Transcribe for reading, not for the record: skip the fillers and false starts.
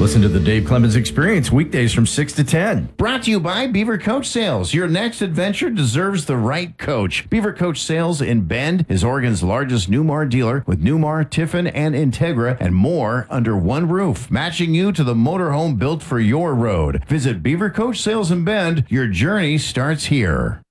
Listen to the Dave Clemens Experience weekdays from 6 to 10. Brought to you by Beaver Coach Sales. Your next adventure deserves the right coach. Beaver Coach Sales in Bend is Oregon's largest Newmar dealer with Newmar, Tiffin, and Integra and more under one roof, matching you to the motorhome built for your road. Visit Beaver Coach Sales in Bend. Your journey starts here.